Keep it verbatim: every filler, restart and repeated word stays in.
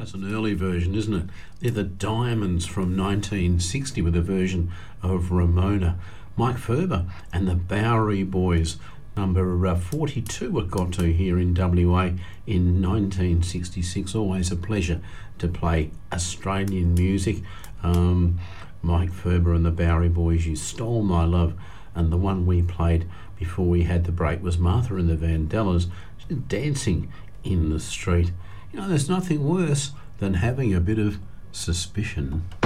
That's an early version, isn't it? They're the Diamonds from nineteen sixty with a version of Ramona. Mike Ferber and the Bowery Boys, number uh, forty-two it got to here in W A in nineteen sixty-six. Always a pleasure to play Australian music. Um, Mike Ferber and the Bowery Boys, You Stole My Love, and the one we played before we had the break was Martha and the Vandellas, Dancing in the Street. You know, there's nothing worse than having a bit of suspicion.